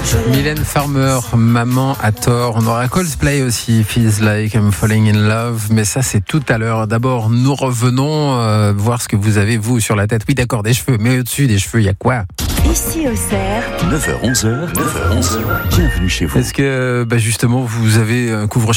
Mylène Farmer, Maman a tort. On aura Coldplay aussi, Feels Like I'm Falling in Love. Mais ça, c'est tout à l'heure. D'abord, nous revenons voir ce que vous avez, vous, sur la tête. Oui, d'accord, des cheveux. Mais au-dessus des cheveux, il y a quoi ? Ici au Cerf. 9h-11h, bienvenue chez vous. Est-ce que, justement, vous avez un couvre-chef